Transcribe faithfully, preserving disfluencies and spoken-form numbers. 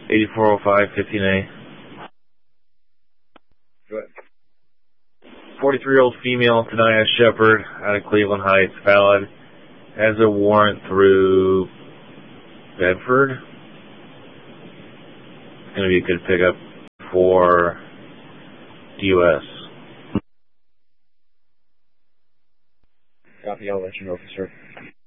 eighty-four oh five, fifteen A. Go ahead. forty-three-year-old female, Tanaya Shepard, out of Cleveland Heights, valid. Has a warrant through Bedford. It's going to be a good pickup for D U S. Copy, I'll let you know for sure.